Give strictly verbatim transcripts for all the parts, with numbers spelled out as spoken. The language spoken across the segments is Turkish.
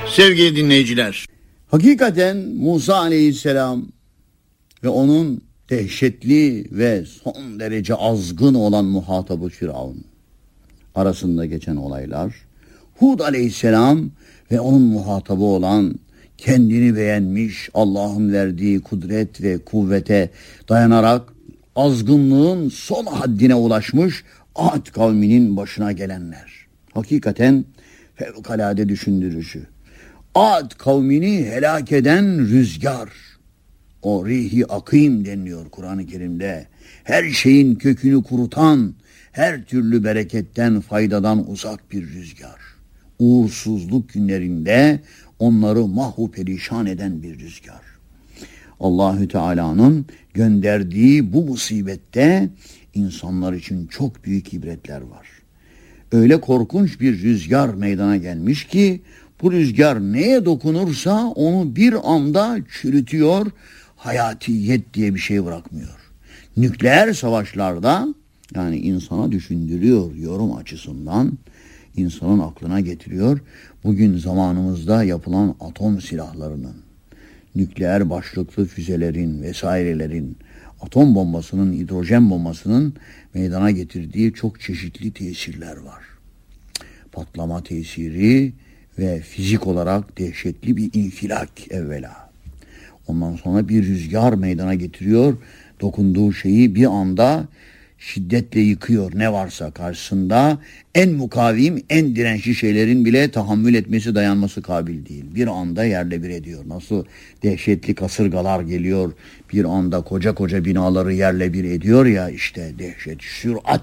Sevgili dinleyiciler, hakikaten Musa aleyhisselam ve onun dehşetli ve son derece azgın olan muhatabı Firavun arasında geçen olaylar, Hud aleyhisselam ve onun muhatabı olan kendini beğenmiş, Allah'ın verdiği kudret ve kuvvete dayanarak azgınlığın son haddine ulaşmış Ad kavminin başına gelenler. Hakikaten fevkalade düşündürücü. Ad kavmini helak eden rüzgar, o rihi akîm deniliyor Kur'an-ı Kerim'de. Her şeyin kökünü kurutan, her türlü bereketten, faydadan uzak bir rüzgar. Uğursuzluk günlerinde onları mahvu perişan eden bir rüzgar. Allahü Teala'nın gönderdiği bu musibette insanlar için çok büyük ibretler var. Öyle korkunç bir rüzgar meydana gelmiş ki bu rüzgar neye dokunursa onu bir anda çürütüyor, hayatiyet diye bir şey bırakmıyor. Nükleer savaşlarda, yani insana düşündürüyor yorum açısından, insanın aklına getiriyor. Bugün zamanımızda yapılan atom silahlarının, nükleer başlıklı füzelerin vesairelerin, atom bombasının, hidrojen bombasının meydana getirdiği çok çeşitli tesirler var. Patlama tesiri ve fizik olarak dehşetli bir infilak evvela. Ondan sonra bir rüzgar meydana getiriyor. Dokunduğu şeyi bir anda şiddetle yıkıyor. Ne varsa karşısında en mukavim, en dirençli şeylerin bile tahammül etmesi, dayanması kabil değil. Bir anda yerle bir ediyor. Nasıl dehşetli kasırgalar geliyor, bir anda koca koca binaları yerle bir ediyor ya, işte dehşet, sürat.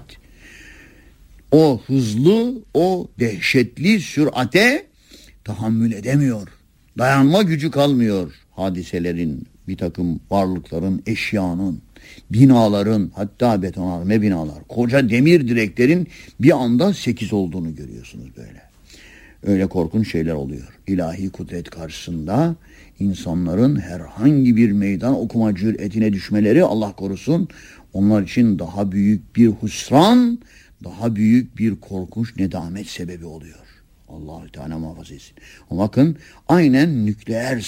O hızlı, o dehşetli sürate tahammül edemiyor. Dayanma gücü kalmıyor hadiselerin, bir takım varlıkların, eşyanın, binaların, hatta betonarme binalar, koca demir direklerin bir anda sekiz olduğunu görüyorsunuz böyle. Öyle korkunç şeyler oluyor. İlahi kudret karşısında insanların herhangi bir meydan okuma cüretine düşmeleri, Allah korusun, onlar için daha büyük bir husran, daha büyük bir korkunç nedamet sebebi oluyor. Allah-u Teala muhafaza etsin. Ama bakın, aynen nükleer